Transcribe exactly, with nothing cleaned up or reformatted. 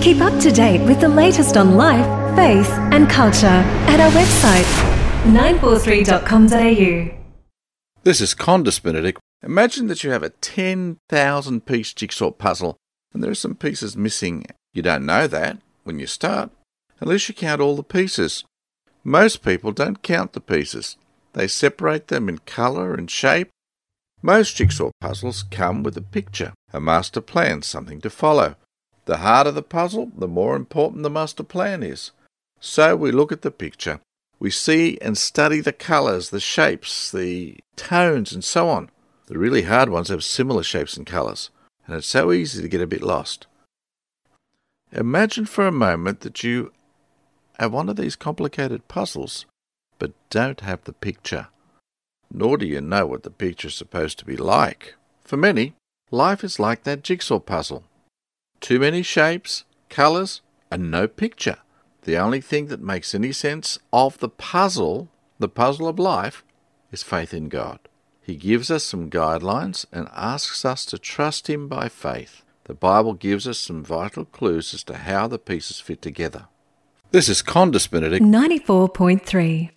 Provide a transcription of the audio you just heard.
Keep up to date with the latest on life, faith and culture at our website, nine four three dot com dot a u. This is Condis Benedict. Imagine that you have a ten thousand piece jigsaw puzzle and there are some pieces missing. You don't know that when you start, unless you count all the pieces. Most people don't count the pieces. They separate them in colour and shape. Most jigsaw puzzles come with a picture, a master plan, something to follow. The harder the puzzle, the more important the master plan is. So we look at the picture. We see and study the colours, the shapes, the tones and so on. The really hard ones have similar shapes and colours, and it's so easy to get a bit lost. Imagine for a moment that you have one of these complicated puzzles, but don't have the picture. Nor do you know what the picture is supposed to be like. For many, life is like that jigsaw puzzle. Too many shapes, colours, and no picture. The only thing that makes any sense of the puzzle, the puzzle of life, is faith in God. He gives us some guidelines and asks us to trust Him by faith. The Bible gives us some vital clues as to how the pieces fit together. This is Condis Benedict. ninety-four point three.